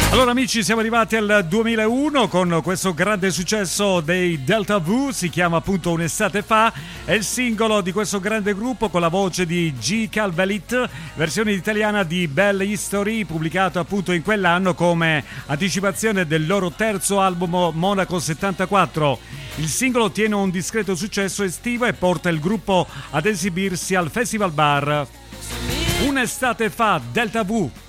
Allora amici, siamo arrivati al 2001 con questo grande successo dei Delta V, si chiama appunto Un'estate fa, è il singolo di questo grande gruppo con la voce di G. Calvelit, versione italiana di Belle History, pubblicato appunto in quell'anno come anticipazione del loro terzo album Monaco 74. Il singolo ottiene un discreto successo estivo e porta il gruppo ad esibirsi al Festival Bar. Un'estate fa, Delta V.